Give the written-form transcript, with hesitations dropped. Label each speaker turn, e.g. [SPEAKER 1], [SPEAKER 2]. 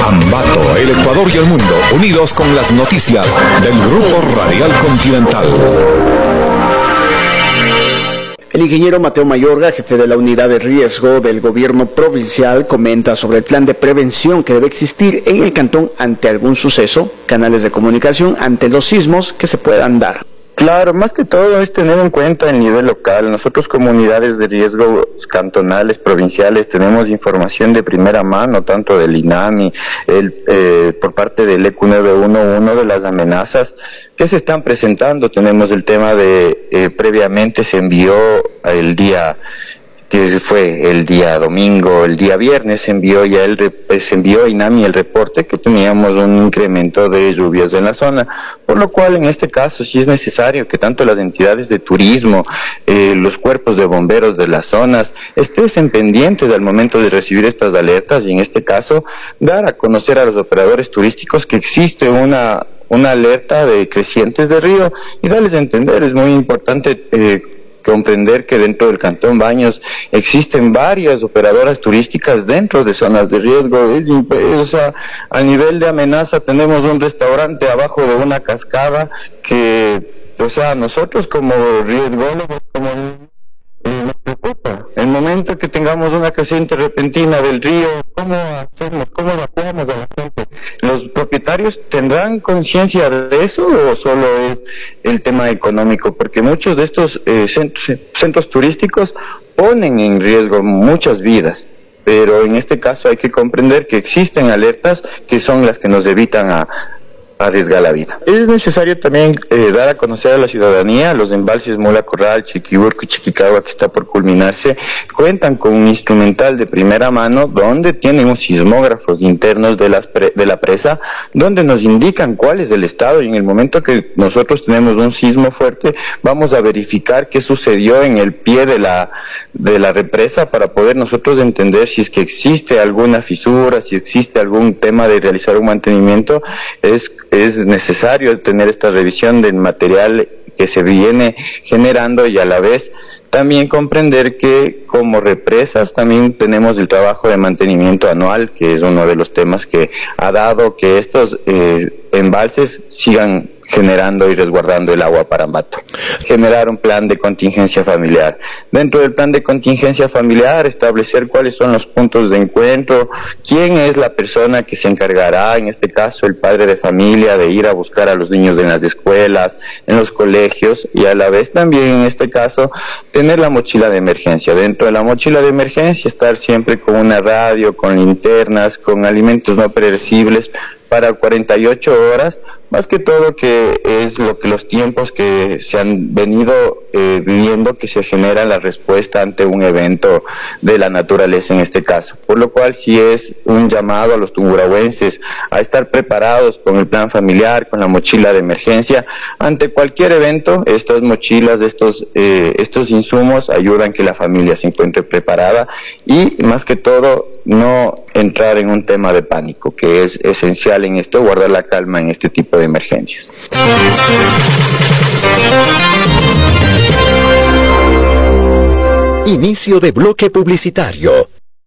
[SPEAKER 1] Ambato, el Ecuador y el mundo, unidos con las noticias del Grupo Radial Continental.
[SPEAKER 2] El ingeniero Mateo Mayorga, jefe de la unidad de riesgo del gobierno provincial, comenta sobre el plan de prevención que debe existir en el cantón ante algún suceso, canales de comunicación ante los sismos que se puedan dar.
[SPEAKER 3] Claro, más que todo es tener en cuenta el nivel local. Nosotros como unidades de riesgo cantonales, provinciales, tenemos información de primera mano, tanto del INAMI, por parte del EQ 911 de las amenazas que se están presentando. Tenemos el tema de, previamente se envió el día que fue el día domingo, el día viernes se envió INAMI el reporte que teníamos un incremento de lluvias en la zona, por lo cual en este caso sí es necesario que tanto las entidades de turismo, los cuerpos de bomberos de las zonas, estén pendientes al momento de recibir estas alertas y en este caso dar a conocer a los operadores turísticos que existe una alerta de crecientes de río y darles a entender. Es muy importante comprender que dentro del Cantón Baños existen varias operadoras turísticas dentro de zonas de riesgo. O sea, a nivel de amenaza tenemos un restaurante abajo de una cascada que, o sea, nosotros como riesgólogos, nos preocupa. El momento que tengamos una creciente repentina del río, ¿cómo hacemos? ¿Cómo evacuamos a la gente? ¿Los propietarios tendrán conciencia de eso o solo es el tema económico? Porque muchos de estos centros turísticos ponen en riesgo muchas vidas, pero en este caso hay que comprender que existen alertas que son las que nos evitan a arriesgar la vida. Es necesario también dar a conocer a la ciudadanía los embalses Mula Corral, Chiquiburco y Chiquicagua, que está por culminarse, cuentan con un instrumental de primera mano donde tienen unos sismógrafos internos de la presa, donde nos indican cuál es el estado, y en el momento que nosotros tenemos un sismo fuerte vamos a verificar qué sucedió en el pie de la represa para poder nosotros entender si es que existe alguna fisura, si existe algún tema de realizar un mantenimiento. Es necesario tener esta revisión del material que se viene generando y a la vez también comprender que como represas también tenemos el trabajo de mantenimiento anual, que es uno de los temas que ha dado que estos embalses sigan generando y resguardando el agua para Ambato. Generar un plan de contingencia familiar. Dentro del plan de contingencia familiar, establecer cuáles son los puntos de encuentro, quién es la persona que se encargará, en este caso el padre de familia, de ir a buscar a los niños en las escuelas, en los colegios, y a la vez también en este caso tener la mochila de emergencia. Dentro de la mochila de emergencia estar siempre con una radio, con linternas, con alimentos no perecibles para 48 horas, más que todo que es lo que los tiempos que se han venido viviendo que se genera la respuesta ante un evento de la naturaleza en este caso, por lo cual sí es un llamado a los tungurahuenses a estar preparados con el plan familiar, con la mochila de emergencia ante cualquier evento. Estas mochilas, estos insumos ayudan a que la familia se encuentre preparada y más que todo no entrar en un tema de pánico, que es esencial en esto, guardar la calma en este tipo de emergencias.
[SPEAKER 4] Inicio de bloque publicitario.